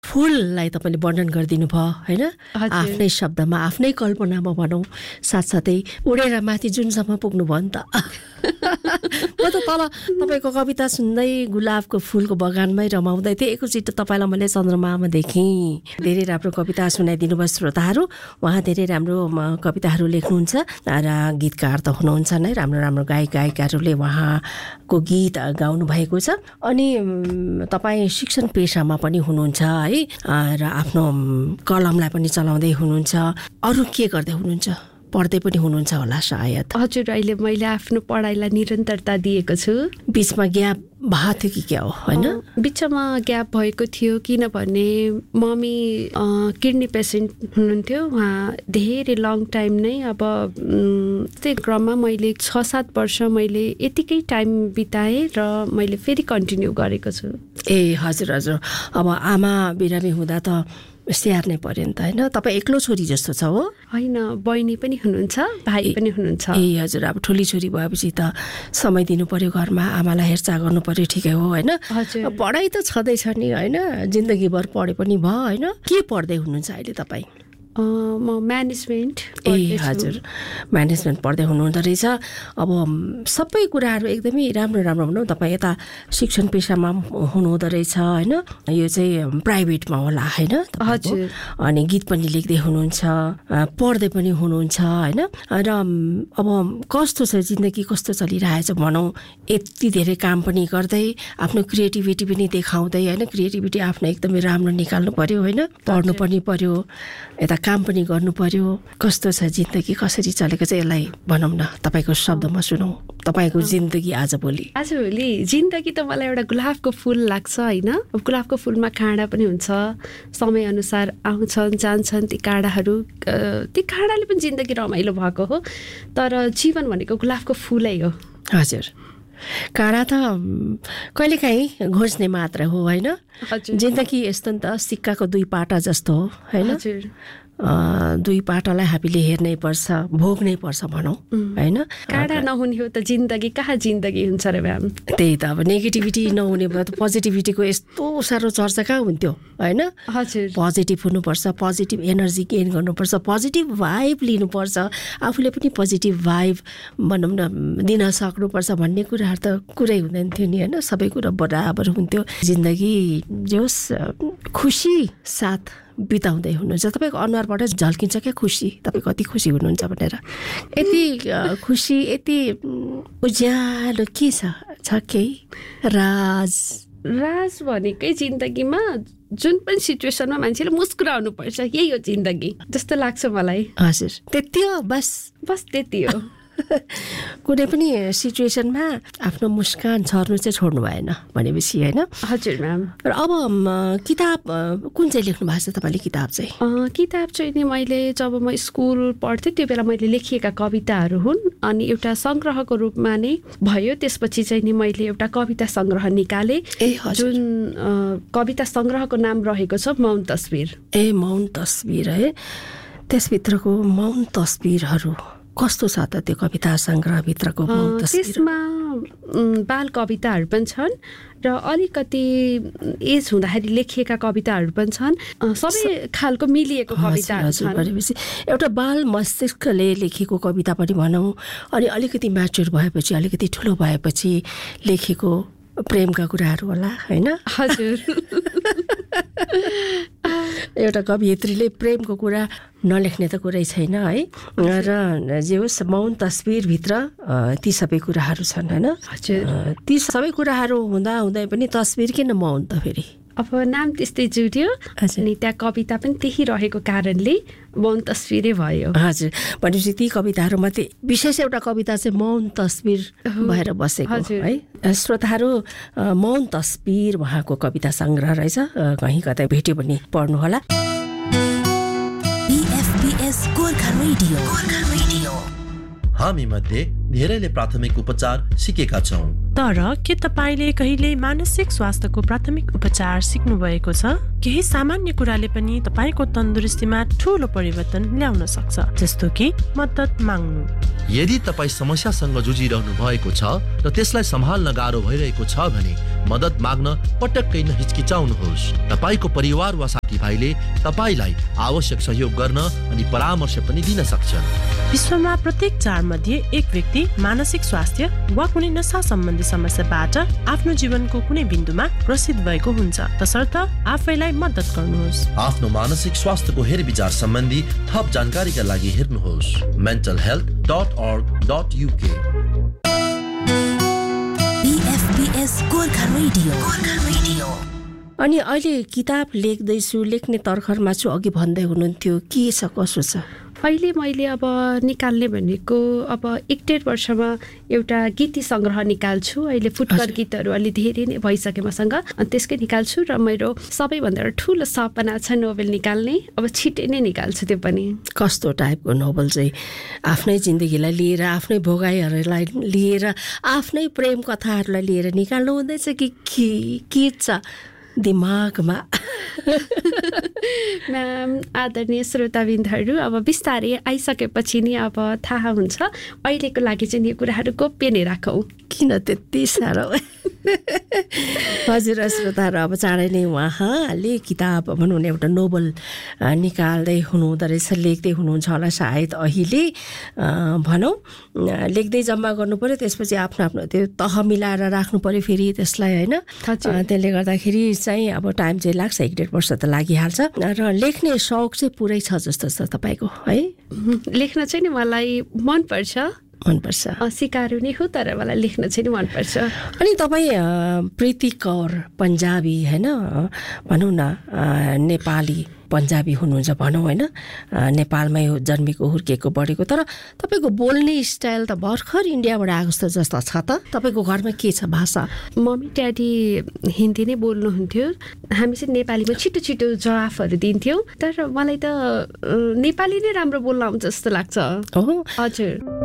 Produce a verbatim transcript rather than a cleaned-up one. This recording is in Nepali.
फुललाई तपाईँले वर्णन गरिदिनु भयो होइन, आफ्नै शब्दमा आफ्नै कल्पनामा भनौँ, साथसाथै उडेर माथि जुनसम्म पुग्नुभयो नि त। म त तल तपाईँको कविता सुन्दै गुलाबको फुलको बगानमै रमाउँदै थिएँ, एकैचोटि तपाईँलाई मैले चन्द्रमामा देखेँ। धेरै राम्रो कविता सुनाइदिनु भयो श्रोताहरू। उहाँ धेरै राम्रो कविताहरू लेख्नुहुन्छ र गीतकार त हुनुहुन्छ नै, राम्रो राम्रो गायक गायिकाहरूले उहाँको गीत गाउनु भएको छ। अनि तपाईँ शिक्षण पेसामा पनि हुनुहुन्छ है, र आफ्नो कलमलाई पनि चलाउँदै हुनुहुन्छ। अरू के गर्दै हुनुहुन्छ? पढ्दै पनि हुनुहुन्छ होला सायद। हजुर, अहिले मैले आफ्नो पढाइलाई निरन्तरता दिएको छु। बिचमा ग्याप भएको थियो कि क्या हो होइन? बिचमा ग्याप भएको थियो किनभने मम्मी किडनी पेसेन्ट हुनुहुन्थ्यो। उहाँ धेरै लङ टाइम नै अब त्यही क्रममा मैले छ सात वर्ष मैले यतिकै टाइम बिताएँ र मैले फेरि कन्टिन्यू गरेको छु। ए हजुर हजुर। अब आमा बिरामी हुँदा त स्याहार्नै पर्यो नि त होइन? तपाईँ एक्लो छोरी जस्तो छ हो? होइन, बहिनी पनि हुनुहुन्छ, भाइ पनि हुनुहुन्छ। ए हजुर। अब ठुली छोरी भएपछि त समय दिनु पर्यो घरमा, आमालाई हेरचाह गर्नु पर्यो, ठिकै हो होइन? पढाइ त छँदैछ नि होइन, जिन्दगीभर पढे पनि भयो होइन? के पढ्दै हुनुहुन्छ अहिले तपाईँ? म म्यानेजमेन्ट। ए हजुर, म्यानेजमेन्ट पढ्दै हुनुहुँदो रहेछ। अब सबै कुराहरू एकदमै राम्रो राम्रो भनौँ। तपाईँ यता शिक्षण पेसामा हुनुहुँदो रहेछ होइन, यो चाहिँ प्राइभेटमा होला होइन? हजुर। अनि गीत पनि लेख्दै हुनुहुन्छ, पढ्दै पनि हुनुहुन्छ होइन? र अब कस्तो छ जिन्दगी, कस्तो चलिरहेछ भनौँ? यति धेरै काम पनि गर्दै आफ्नो क्रिएटिभिटी पनि देखाउँदै होइन? क्रिएटिभिटी आफ्नो एकदमै राम्रो निकाल्नु पर्यो होइन? पढ्नु पनि पर्यो, यता काम पनि गर्नु पर्यो। कस्तो छ जिन्दगी, कसरी चलेको छ यसलाई भनौँ न, तपाईँको शब्दमा सुनौँ तपाईँको जिन्दगी आजभोलि। आजभोलि जिन्दगी त मलाई एउटा गुलाबको फुल लाग्छ होइन? गुलाबको फुलमा काँडा पनि हुन्छ, समयअनुसार आउँछन् जान्छन् ती काँडाहरू। ती काँडाले पनि जिन्दगी रमाइलो भएको हो, तर जीवन भनेको गुलाबको फुलै हो। हजुर, काँडा त कहिलेकाहीँ घोच्ने मात्र हो होइन? जिन्दगी यस्तो नि त, सिक्काको दुई पाटा जस्तो हो होइन? दुई पाटालाई हामीले हेर्नै पर्छ, भोग्नै पर्छ भनौँ होइन? काँडा नहुने हो त जिन्दगी कहाँ जिन्दगी हुन्छ र म्याम? त्यही त, अब नेगेटिभिटी नहुने भयो त पोजिटिभिटीको यस्तो साह्रो चर्चा कहाँ हुन्थ्यो होइन? हजुर, पोजिटिभ हुनुपर्छ, पोजिटिभ एनर्जी गेन गर्नुपर्छ, पोजिटिभ भाइब लिनुपर्छ, आफूले पनि पोजिटिभ भाइब भनौँ न दिन सक्नुपर्छ भन्ने कुराहरू त कुरै हुँदैन थियो नि होइन? सबै कुरा बराबर हुन्थ्यो। जिन्दगी जोस् खुसी साथ बिताउँदै हुनुहुन्छ। तपाईँको अनुहारबाट झल्किन्छ क्या खुसी, तपाईँ कति खुसी हुनुहुन्छ भनेर। यति खुसी, यति उज्यालो के छ? छ केही राज? राज भनेकै जिन्दगीमा जुन पनि सिचुएसनमा मान्छेले मुस्कुराउनु पर्छ, यही हो जिन्दगी जस्तो लाग्छ मलाई। हजुर, त्यति हो बस? बस त्यति हो। कुनै पनि सिचुएसनमा आफ्नो मुस्कान छर्नु चाहिँ छोड्नु भएन भनेपछि होइन? हजुर म्याम। र अब किताब कुन चाहिँ लेख्नु भएको छ तपाईँले? किताब चाहिँ किताब चाहिँ नि मैले जब म स्कुल पढ्थेँ त्यो बेला मैले लेखिएका कविताहरू हुन्, अनि एउटा सङ्ग्रहको रूपमा नै भयो। त्यसपछि चाहिँ नि मैले एउटा कविता सङ्ग्रह निकालेँ, जुन कविता सङ्ग्रहको नाम रहेको छ मौन तस्बिर। ए मौन तस्बिर है? त्यसभित्रको मौन तस्बिरहरू कस्तो छ त त्यो कविता सङ्ग्रहभित्रको मौन तस्बिर? त्यसमा बाल कविताहरू पनि छन् र अलिकति एज हुँदाखेरि लेखिएका कविताहरू पनि छन्, सबै खालको मिलिएको कविताहरू छन्। भनेपछि एउटा बाल मस्तिष्कले लेखेको कविता पनि भनौँ, अनि अलिकति म्याच्योर भएपछि, अलिकति ठुलो भएपछि लेखेको प्रेमका कुराहरू होला होइन? हजुर। एउटा कवियत्रीले प्रेमको कुरा नलेख्ने त कुरै छैन है? र जे होस् मौन तस्बिरभित्र ती सबै कुराहरू छन् होइन? ती सबै कुराहरू हुँदा हुँदै पनि तस्बिर किन मौन त फेरि? अब नाम त्यस्तै जुट्यो अनि त्यहाँ कविता पनि त्यही रहेको कारणले मौन तस्बिरै भयो। हजुर, भनेपछि ती कविताहरूमध्ये विशेष एउटा कविता चाहिँ मौन तस्बिर भएर बसेको है? श्रोताहरू, मौन तस्बिर उहाँको कविता सङ्ग्रह रहेछ, कहीँ कतै भेट्यो भने पढ्नु होला। Gorkha radio, Gorkha radio. हामी मध्ये धेरैले प्राथमिक उपचार सिकेका छौं। तर के तपाईले कहिले मानसिक स्वास्थ्यको प्राथमिक उपचार सिक्नु भएको छ? केही सामान्य कुराले पनि तपाईको तन्दुरुस्तीमा ठूलो परिवर्तन ल्याउन सक्छ, जस्तो कि मद्दत माग्नु। यदि तपाई समस्यासँग जुझिरहनु भएको छ र त्यसलाई सम्हाल्न गाह्रो भइरहेको छ भने मद्दत माग्न पटक्कै नहिचकिचाउनुहोस्। तपाईको परिवार वा साथीभाइले तपाईलाई आवश्यक सहयोग गर्न अनि परामर्श पनि दिन सक्छन्। विश्वमा प्रत्येक चार मध्ये एक व्यक्ति मानसिक स्वास्थ्य वा कुनै नशा सम्बन्धी समस्याबाट आफ्नो जीवनको कुनै बिन्दुमा ग्रसित भएको हुन्छ। तसर्थ आफैलाई मद्दत गर्नुहोस्। आफ्नो मानसिक स्वास्थ्यको हेरविचार सम्बन्धी थप जानकारीका लागि हेर्नुहोस् mental health dot org dot uk। बीएफपीएस Gorkha radio Gorkha radio. अनि अहिले किताब लेख्दैछु, लेख्ने तर्खरमा छु अघि भन्दै हुनुहुन्थ्यो, के छ कसो छ? अहिले मैले अब निकाल्ने भनेको अब एक डेढ वर्षमा एउटा गीती सङ्ग्रह निकाल्छु। अहिले फुटकर गीतहरू अलि धेरै नै भइसके मसँग, अनि त्यसकै निकाल्छु। र मेरो सबैभन्दा ठुलो सपना छ नोभेल निकाल्ने। अब छिट्टै नै निकाल्छु त्यो पनि। कस्तो टाइपको नोभल चाहिँ? आफ्नै जिन्दगीलाई लिएर, आफ्नै भोगाइहरूलाई लिएर, आफ्नै प्रेम कथाहरूलाई लिएर निकाल्नु हुँदैछ कि के के छ दिमागमा? म्याम, आदरणीय श्रोताबिन्दहरू, अब बिस्तारै आइसकेपछि नि अब थाहा हुन्छ। अहिलेको लागि चाहिँ यो कुराहरू गोप्य नै राखौँ। किन त्यति साह्रो? हजुर श्रोताहरू, अब चाँडै नै उहाँले किताब भनौँ न एउटा नोभल निकाल्दै हुनुहुँदो रहेछ, लेख्दै हुनुहुन्छ होला सायद अहिले। भनौँ लेख्दै जम्मा गर्नु पऱ्यो, त्यसपछि आफ्नो आफ्नो त्यो तह मिलाएर राख्नु पऱ्यो फेरि त्यसलाई, होइन? त्यसले गर्दाखेरि चाहिँ अब टाइम चाहिँ लाग्छ, एक डेढ वर्ष त लागिहाल्छ। र लेख्ने सौक चाहिँ पुरै छ जस्तो छ तपाईँको, है? लेख्न चाहिँ नि मलाई मनपर्छ मनपर्छ सिकारु नै हो, तर मलाई लेख्न चाहिँ नि मनपर्छ। अनि तपाईँ प्रीति कौर पन्जाबी, होइन, भनौँ न नेपाली पन्जाबी हुनुहुन्छ भनौँ, होइन? नेपालमै जन्मेको, हुर्केको, बढेको, तर तपाईँको बोल्ने स्टाइल त भर्खर इन्डियाबाट आएको जस्तो जस्तो छ त। तपाईँको घरमा के छ भाषा? मम्मी ड्याडी हिन्दी नै बोल्नुहुन्थ्यो, हामी चाहिँ नेपालीमा छिटो छिटो जवाफहरू दिन्थ्यौँ। तर मलाई त नेपाली नै राम्रो बोल्न आउँछ जस्तो लाग्छ। हो हजुर।